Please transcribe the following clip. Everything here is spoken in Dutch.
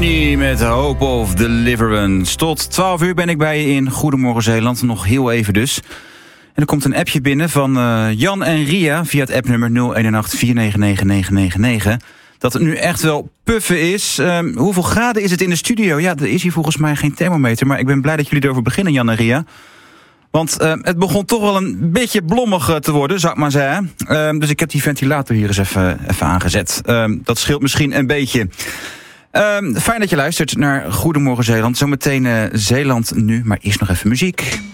Britney met Hope of Deliverance. Tot 12 uur ben ik bij je in Goedemorgen Zeeland. Nog heel even dus. En er komt een appje binnen van Jan en Ria via het appnummer 018 499 dat het nu echt wel puffen is. Hoeveel graden is het in de studio? Ja, er is hier volgens mij geen thermometer, maar ik ben blij dat jullie erover beginnen, Jan en Ria. Want het begon toch wel een beetje blommig te worden, zou ik maar zeggen. Dus ik heb die ventilator hier eens even aangezet. Dat scheelt misschien een beetje. Fijn dat je luistert naar Goedemorgen Zeeland. Zometeen Zeeland nu, maar eerst nog even muziek.